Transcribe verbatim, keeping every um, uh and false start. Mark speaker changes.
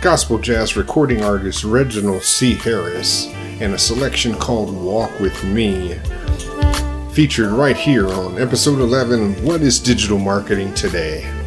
Speaker 1: gospel jazz recording artist Reginald C. Harris, and a selection called Walk With Me, featured right here on episode eleven, What is Digital Marketing Today?